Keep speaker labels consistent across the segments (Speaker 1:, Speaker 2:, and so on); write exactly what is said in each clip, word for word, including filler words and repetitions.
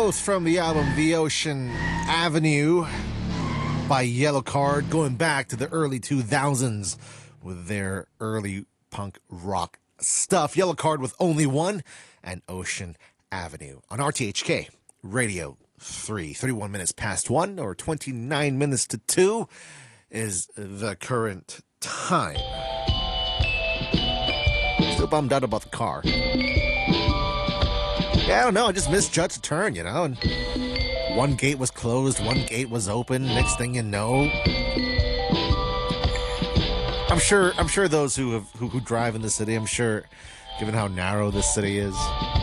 Speaker 1: both from the album The Ocean Avenue by Yellow Card, going back to the early two thousands with their early punk rock stuff. Yellow Card with Only One and Ocean Avenue on R T H K Radio three. thirty-one minutes past one, or twenty-nine minutes to two is the current time. Still bummed out about the car. Yeah, I don't know. I just misjudged a turn, you know. And one gate was closed, one gate was open. Next thing you know, I'm sure. I'm sure those who have who, who drive in the city, I'm sure, given how narrow this city is,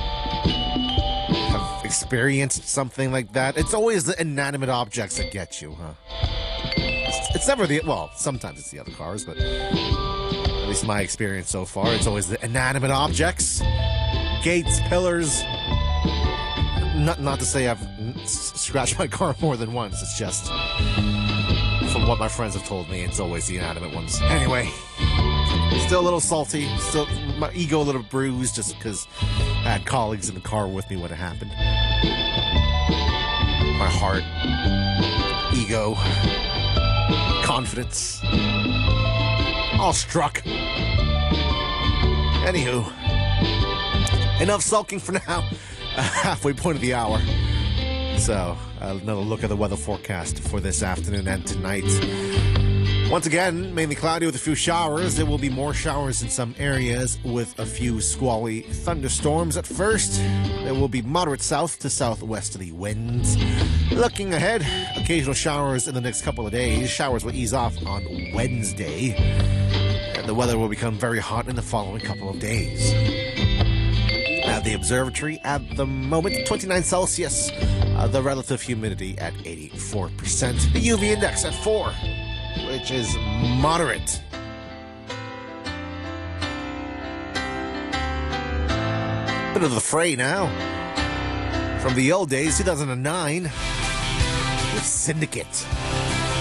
Speaker 1: have experienced something like that. It's always the inanimate objects that get you, huh? It's, it's never the well. Sometimes it's the other cars, but at least my experience so far, it's always the inanimate objects, gates, pillars. Not not to say I've scratched my car more than once. It's just, from what my friends have told me, it's always the inanimate ones. Anyway, still a little salty. Still, my ego a little bruised just because I had colleagues in the car with me when it happened. My heart, ego, confidence, all struck. Anywho, enough sulking for now. Uh, halfway point of the hour. So, uh, another look at the weather forecast for this afternoon and tonight. Once again, mainly cloudy with a few showers. There will be more showers in some areas with a few squally thunderstorms at first. There will be moderate south to southwesterly winds. Looking ahead, occasional showers in the next couple of days. Showers will ease off on Wednesday. And the weather will become very hot in the following couple of days. At the observatory at the moment, twenty-nine Celsius. Uh, the relative humidity at eighty-four percent. The U V index at four, which is moderate. Bit of the fray now. From the old days, two thousand nine, with Syndicate.